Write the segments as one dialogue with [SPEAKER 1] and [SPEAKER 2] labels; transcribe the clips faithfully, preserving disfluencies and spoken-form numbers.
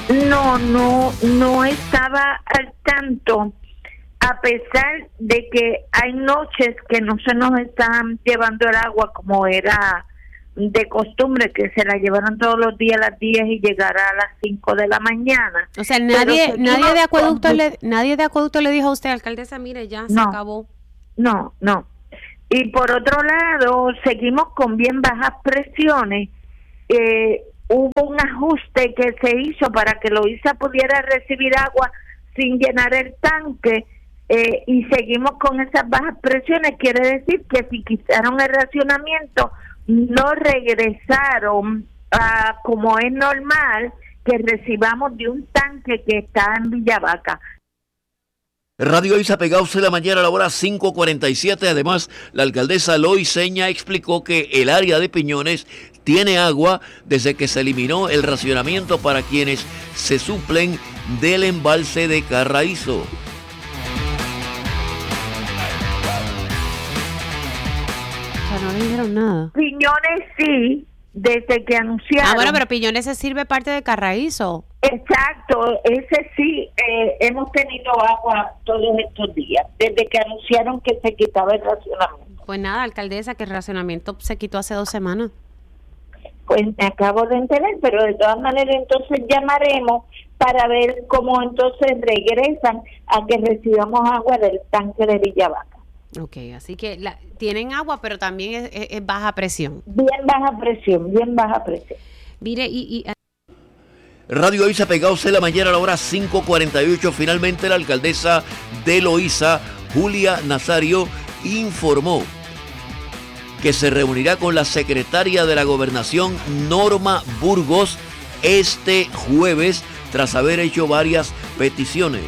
[SPEAKER 1] No, no, no estaba al tanto, a pesar de que hay noches que no se nos están llevando el agua como era de costumbre, que se la llevaron todos los días a las diez y llegará a las cinco de la mañana.
[SPEAKER 2] O sea, nadie nadie de acueducto le nadie de acueducto le dijo a usted, alcaldesa, mire, ya se
[SPEAKER 1] no,
[SPEAKER 2] acabó.
[SPEAKER 1] No, no. Y por otro lado, seguimos con bien bajas presiones. Eh, hubo un ajuste que se hizo para que Loíza pudiera recibir agua sin llenar el tanque, eh, y seguimos con esas bajas presiones. Quiere decir que si quitaron el racionamiento, no regresaron a como es normal que recibamos de un tanque que está en Villavaca.
[SPEAKER 3] Radio Isa Pegados de la mañana a la hora cinco cuarenta y siete. Además, la alcaldesa Loiseña explicó que el área de Piñones tiene agua desde que se eliminó el racionamiento para quienes se suplen del embalse de Carraízo.
[SPEAKER 2] O sea, no le dijeron nada.
[SPEAKER 1] Piñones sí, desde que anunciaron.
[SPEAKER 2] Ah, bueno, pero Piñones se sirve parte de Carraízo.
[SPEAKER 1] Exacto, ese sí, eh, hemos tenido agua todos estos días, desde que anunciaron que se quitaba el racionamiento.
[SPEAKER 2] Pues nada, alcaldesa, que el racionamiento se quitó hace dos semanas.
[SPEAKER 1] Pues me acabo de enterar, pero de todas maneras entonces llamaremos para ver cómo entonces regresan a que recibamos agua del tanque de Villavaca.
[SPEAKER 2] Ok, así que la, tienen agua, pero también es, es, es baja presión.
[SPEAKER 1] Bien baja presión, bien baja presión.
[SPEAKER 2] Mire, y... y
[SPEAKER 3] Radio Isa Pegados de la mañana a la hora cinco cuarenta y ocho. Finalmente la alcaldesa de Loíza, Julia Nazario, informó que se reunirá con la secretaria de la Gobernación, Norma Burgos, este jueves, tras haber hecho varias peticiones.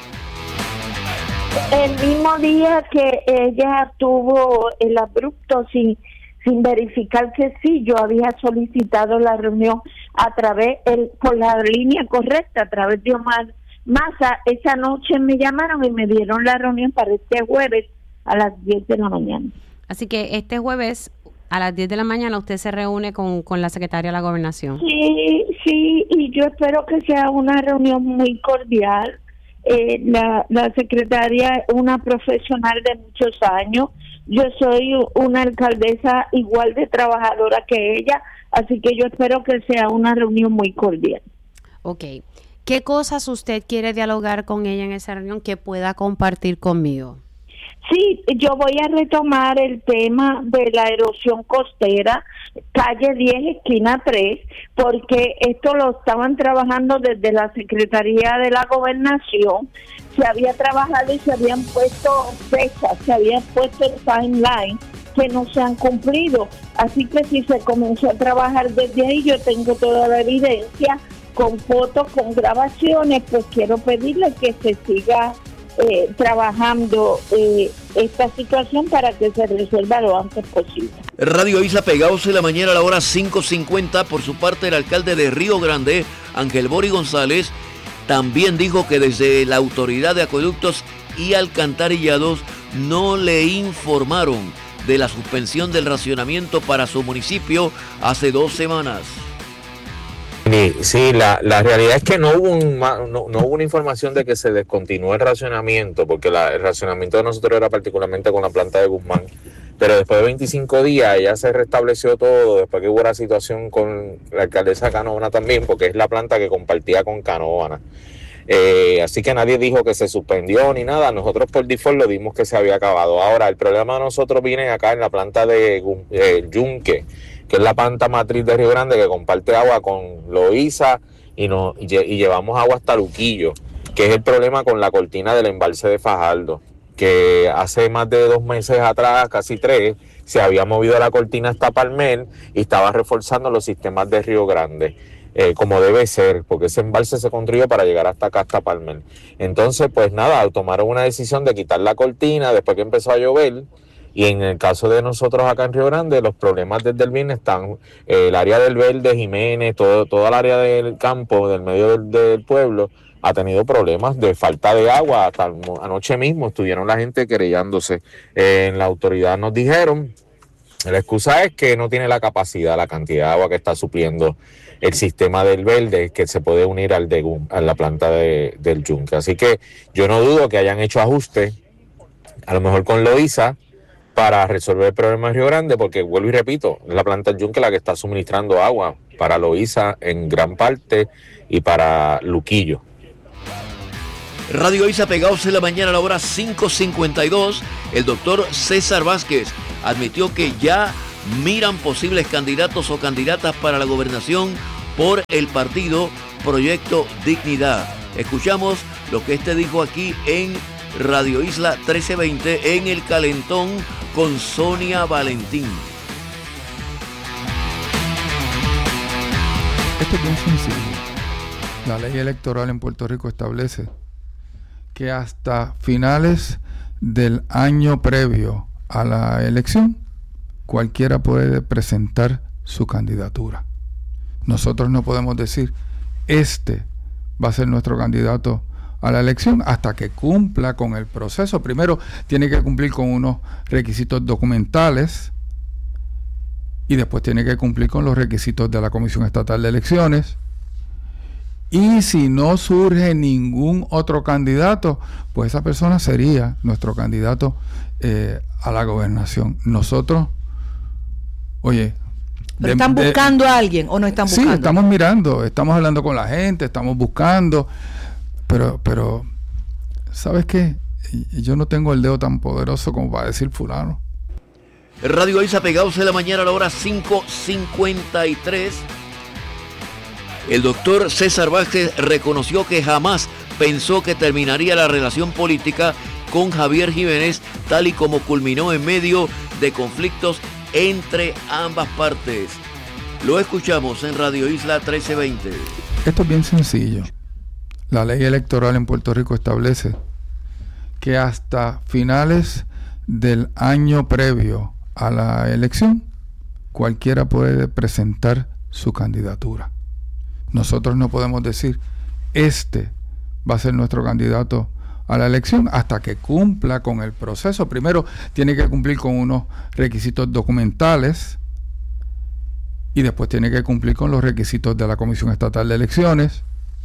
[SPEAKER 1] El mismo día que ella tuvo el abrupto sin sin verificar que sí, yo había solicitado la reunión a través, el, por la línea correcta, a través de Omar Maza. Esa noche me llamaron y me dieron la reunión para este jueves a las diez de la mañana.
[SPEAKER 2] Así que este jueves a las diez de la mañana usted se reúne con, con la secretaria de la Gobernación.
[SPEAKER 1] Sí, sí, y yo espero que sea una reunión muy cordial. Eh, la, la secretaria es una profesional de muchos años. Yo soy una alcaldesa igual de trabajadora que ella, así que yo espero que sea una reunión muy cordial.
[SPEAKER 2] Ok. ¿Qué cosas usted quiere dialogar con ella en esa reunión que pueda compartir conmigo?
[SPEAKER 1] Sí, yo voy a retomar el tema de la erosión costera, calle diez, esquina tres, porque esto lo estaban trabajando desde la Secretaría de la Gobernación. Se había trabajado y se habían puesto fechas, se habían puesto el timeline que no se han cumplido. Así que si se comenzó a trabajar desde ahí, yo tengo toda la evidencia con fotos, con grabaciones, pues quiero pedirle que se siga Eh, trabajando eh, esta situación para que se resuelva lo antes posible.
[SPEAKER 3] Radio Isla Pegados de la mañana a la hora cinco cincuenta. Por su parte, el alcalde de Río Grande, Ángel Bori González, también dijo que desde la Autoridad de Acueductos y Alcantarillados no le informaron de la suspensión del racionamiento para su municipio hace dos semanas.
[SPEAKER 4] Sí, la, la realidad es que no hubo, un, no, no hubo una información de que se descontinuó el racionamiento, porque la, el racionamiento de nosotros era particularmente con la planta de Guzmán, pero después de veinticinco días ya se restableció todo, después que hubo una situación con la alcaldesa Canóvana también, porque es la planta que compartía con Canóvana. Eh, así que nadie dijo que se suspendió ni nada, nosotros por default lo dimos que se había acabado. Ahora, el problema de nosotros viene acá en la planta de eh, Yunque, que es la planta matriz de Río Grande que comparte agua con Loíza y, no, y, y llevamos agua hasta Luquillo, que es el problema con la cortina del embalse de Fajardo, que hace más de dos meses atrás, casi tres, se había movido la cortina hasta Palmer y estaba reforzando los sistemas de Río Grande, eh, como debe ser, porque ese embalse se construyó para llegar hasta acá, hasta Palmer. Entonces, pues nada, tomaron una decisión de quitar la cortina después que empezó a llover. Y en el caso de nosotros acá en Río Grande, los problemas desde el viernes están, eh, el área del Verde, Jiménez, todo, toda el área del campo, del medio del, del pueblo, ha tenido problemas de falta de agua. Hasta anoche mismo estuvieron la gente querellándose. Eh, en la autoridad nos dijeron, la excusa es que no tiene la capacidad, la cantidad de agua que está supliendo el sistema del Verde, que se puede unir al de a la planta de, del Yunque. Así que yo no dudo que hayan hecho ajustes, a lo mejor con Loíza, para resolver el problema de Río Grande, porque vuelvo y repito, es la planta del Yunque la que está suministrando agua para Loíza en gran parte y para Luquillo.
[SPEAKER 3] Radio Isa pegados en la mañana a la hora cinco cincuenta y dos. El doctor César Vázquez admitió que ya miran posibles candidatos o candidatas para la gobernación por el partido Proyecto Dignidad. Escuchamos lo que este dijo aquí en Radio Isla trece veinte en El Calentón con Sonia Valentín.
[SPEAKER 5] Esto es bien sencillo. La ley electoral en Puerto Rico establece que hasta finales del año previo a la elección, cualquiera puede presentar su candidatura. Nosotros no podemos decir, este va a ser nuestro candidato a la elección hasta que cumpla con el proceso. Primero tiene que cumplir con unos requisitos documentales y después tiene que cumplir con los requisitos de la Comisión Estatal de Elecciones. Y si no surge ningún otro candidato, pues esa persona sería nuestro candidato eh, a la gobernación. Nosotros, oye...
[SPEAKER 6] ¿Pero
[SPEAKER 5] de,
[SPEAKER 6] están buscando
[SPEAKER 5] de,
[SPEAKER 6] a alguien o no están buscando?
[SPEAKER 5] Sí, estamos mirando, estamos hablando con la gente, estamos buscando, pero, pero ¿sabes qué? Yo no tengo el dedo tan poderoso como para decir fulano.
[SPEAKER 3] Radio Isa pegados en la mañana a la hora cinco cincuenta y tres. El doctor César Vázquez reconoció que jamás pensó que terminaría la relación política con Javier Jiménez, tal y como culminó en medio de conflictos entre ambas partes. Lo escuchamos en Radio Isla trece veinte.
[SPEAKER 5] Esto es bien sencillo. La ley electoral en Puerto Rico establece que hasta finales del año previo a la elección, cualquiera puede presentar su candidatura. Nosotros no podemos decir, este va a ser nuestro candidato a la elección hasta que cumpla con el proceso. Primero tiene que cumplir con unos requisitos documentales y después tiene que cumplir con los requisitos de la Comisión Estatal de Elecciones.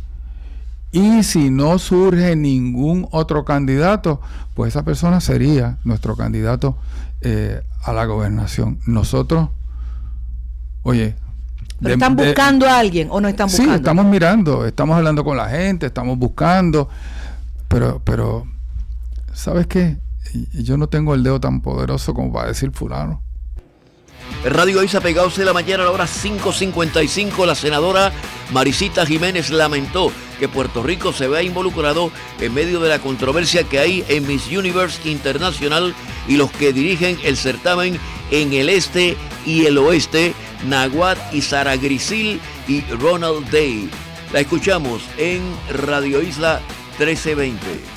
[SPEAKER 5] Y si no surge ningún otro candidato, pues esa persona sería nuestro candidato eh, a la gobernación. Nosotros, oye...
[SPEAKER 6] ¿Pero de, están buscando de, a alguien o no están buscando?
[SPEAKER 5] Sí, estamos mirando, estamos hablando con la gente, estamos buscando, pero, pero ¿sabes qué? Yo no tengo el dedo tan poderoso como para decir fulano.
[SPEAKER 3] Radio Isa pegados en la mañana a la hora cinco cincuenta y cinco. La senadora Marisita Jiménez lamentó que Puerto Rico se vea involucrado en medio de la controversia que hay en Miss Universe Internacional y los que dirigen el certamen en el este y el oeste, Naguat y Sara Grisil y Ronald Day. La escuchamos en Radio Isla trece veinte.